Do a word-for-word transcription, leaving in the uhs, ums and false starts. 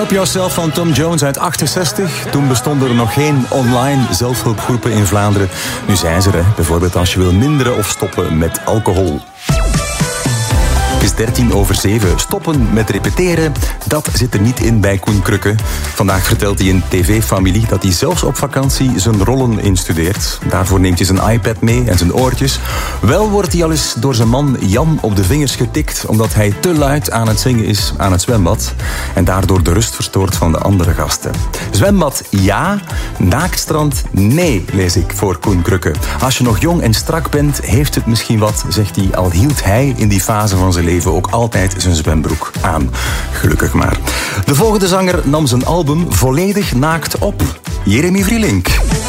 Help Yourself van Tom Jones uit achtenzestig. Toen bestonden er nog geen online zelfhulpgroepen in Vlaanderen. Nu zijn ze er, hè. Bijvoorbeeld als je wil minderen of stoppen met alcohol. Het is dertien over zeven. Stoppen met repeteren, dat zit er niet in bij Koen Krukke. Vandaag vertelt hij in T V-familie dat hij zelfs op vakantie zijn rollen instudeert. Daarvoor neemt hij zijn iPad mee en zijn oortjes. Wel wordt hij al eens door zijn man Jan op de vingers getikt, omdat hij te luid aan het zingen is aan het zwembad. En daardoor de rust verstoort van de andere gasten. Zwembad ja, naaktstrand nee, lees ik voor Koen Krukke. Als je nog jong en strak bent, heeft het misschien wat, zegt hij, al hield hij in die fase van zijn leven ook altijd zijn zwembroek aan. Gelukkig maar. De volgende zanger nam zijn album volledig naakt op. Jeremy Vrielink.